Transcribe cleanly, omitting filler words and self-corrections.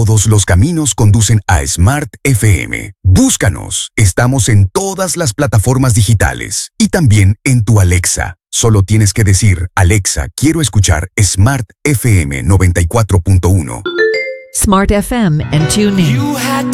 todos los caminos conducen a Smart FM. Búscanos. Estamos en todas las plataformas digitales y también en tu Alexa. Solo tienes que decir, Alexa, quiero escuchar Smart FM 94.1. Smart FM and tune in.